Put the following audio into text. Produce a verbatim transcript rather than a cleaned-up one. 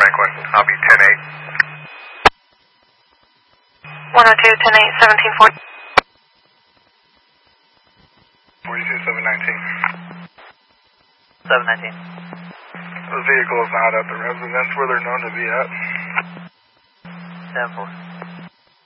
Franklin. I'll be ten eight. one oh two, ten eight, seventeen forty. forty-two, seven nineteen. seven nineteen. The vehicle is not at the residence where they're known to be at. seven four.